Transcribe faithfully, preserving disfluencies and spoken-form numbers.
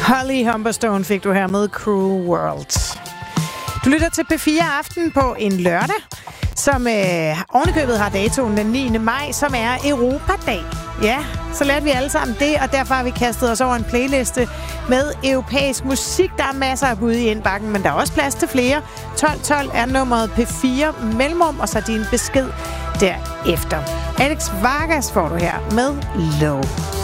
Holly Humberstone fik du her med Cruel World. Du lytter til P fire Aften på en lørdag, som øh, ovenikøbet har datoen den niende maj, som er Europadag. Ja, så lærte vi alle sammen det, og derfor har vi kastet os over en playliste med europæisk musik. Der er masser af bud i indbakken, men der er også plads til flere. tolv tolv er nummeret P fire mellemrum, og så din besked derefter. Alex Vargas får du her med Low.